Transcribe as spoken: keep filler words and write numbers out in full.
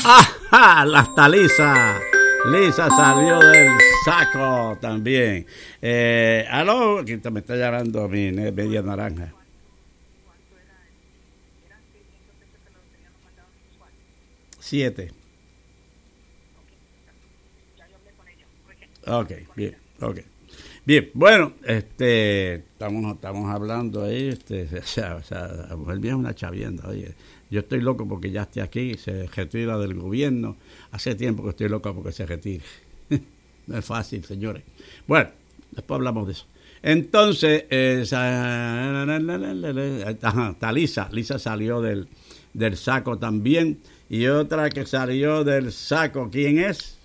¡Ajá! La está Lisa. Lisa salió del saco también. Eh, aló, que me está llamando mi media naranja. Siete. Ok, bien, ok. Bien, bueno, este, estamos, estamos hablando ahí, este, o sea, o sea, la mujer mía es una chavienda, oye. Yo estoy loco porque ya esté aquí, se retira del gobierno. Hace tiempo que estoy loco porque se retire. No es fácil, señores. Bueno, después hablamos de eso. Entonces, eh, ajá, está Lisa. Lisa salió del, del saco también. Y otra que salió del saco, ¿quién es?